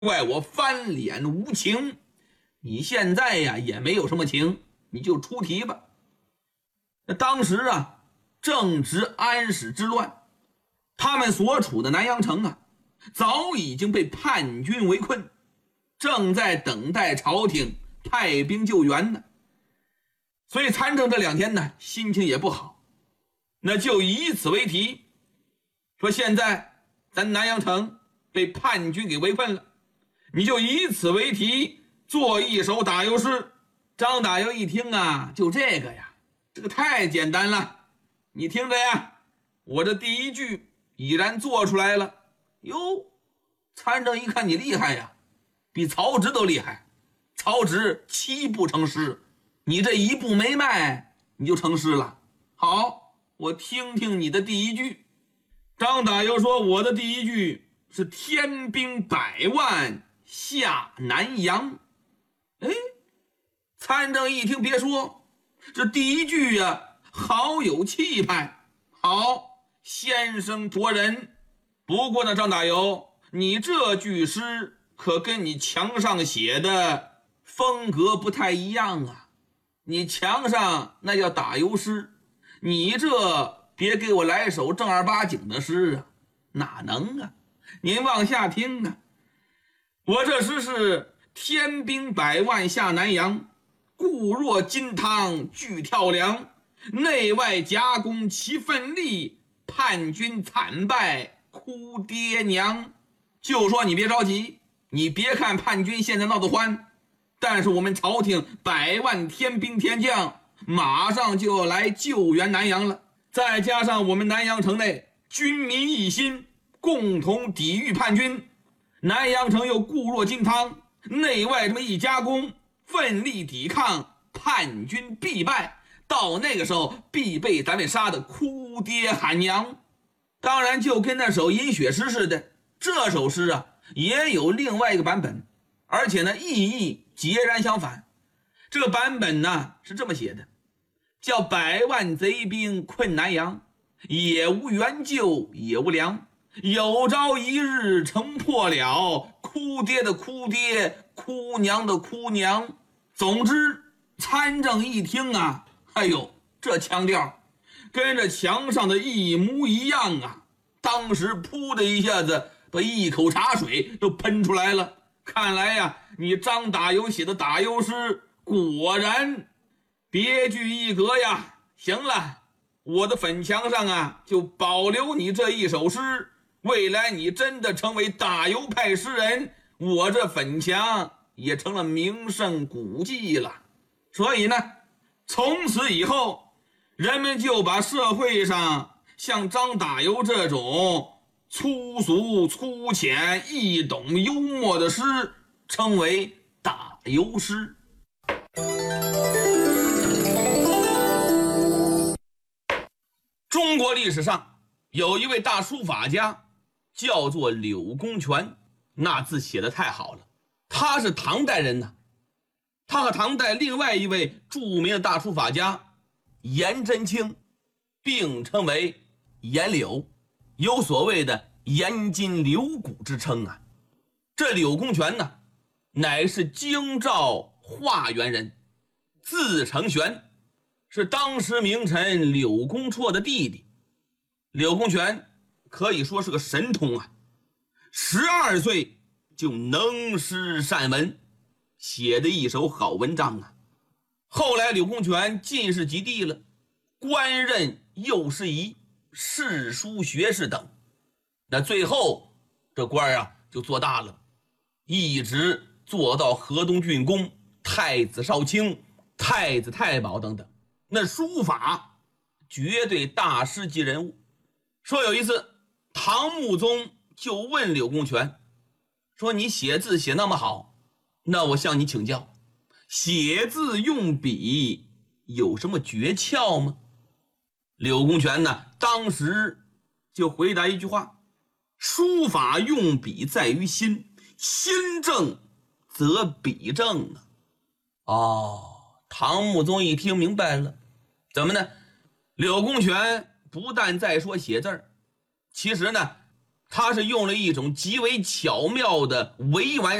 怪我翻脸无情。你现在呀也没有什么情，你就出题吧。那当时啊正值安史之乱，他们所处的南阳城啊早已经被叛军围困，正在等待朝廷派兵救援呢。所以参政这2天呢心情也不好，那就以此为题，说现在咱南阳城被叛军给围困了，你就以此为题做一首打油诗。张打油一听啊，就这个呀，这个太简单了，你听着呀，我这第一句已然做出来了。哟，参政一看你厉害呀，比曹植都厉害，曹植7步成诗，你这1步没迈你就成诗了。好，我听听你的第一句。张打油说，我的第一句是天兵100万下南阳。哎，参政一听，别说，这第一句呀好有气派，好，先声夺人。不过呢，张打油，你这句诗可跟你墙上写的风格不太一样啊。你墙上那叫打油诗，你这别给我来首正儿八经的诗啊，哪能啊？您往下听啊，我这诗是天兵100万下南阳，固若金汤俱跳梁，内外夹攻齐奋力，叛军惨败哭爹娘。就说你别着急，你别看叛军现在闹得欢，但是我们朝廷100万天兵天将马上就要来救援南阳了，再加上我们南阳城内军民一心，共同抵御叛军，南阳城又固若金汤，内外这么一夹攻，奋力抵抗，叛军必败，到那个时候必被咱们杀得哭爹喊娘。当然就跟那首饮血诗似的，这首诗啊也有另外一个版本，而且呢意义截然相反。这个版本呢是这么写的，叫100万贼兵困南阳，也无援救也无粮，有朝一日城破了，哭爹的哭爹，哭娘的哭娘。总之参政一听啊，哎呦，这腔调跟着墙上的一模一样啊，当时噗的一下子把一口茶水都喷出来了。看来呀，你张打油写的打油诗果然别具一格呀。行了，我的粉墙上啊就保留你这一首诗，未来你真的成为打油派诗人，我这粉墙也成了名胜古迹了。所以呢，从此以后人们就把社会上像张打油这种粗俗粗浅易懂幽默的诗称为打油诗。中国历史上有一位大书法家叫做柳公权，那字写得太好了，他是唐代人呢。他和唐代另外一位著名的大书法家颜真卿并称为颜柳，有所谓的颜筋柳骨之称啊。这柳公权呢乃是京兆化原人，字承玄，是当时名臣柳公绰的弟弟。柳公权可以说是个神童啊，12岁就能诗善文，写的一手好文章啊。后来柳公权进士及第了，官任右侍仪、侍书学士等，那最后这官啊就做大了，一直做到河东郡公、太子少卿、太子太保等等。那书法绝对大师级人物。说有一次唐穆宗就问柳公权说，你写字写那么好，那我向你请教，写字用笔有什么诀窍吗？柳公权呢当时就回答一句话，书法用笔在于心，心正则笔正啊。唐穆宗一听明白了，怎么呢？柳公权不但在说写字儿，其实呢他是用了一种极为巧妙的委婉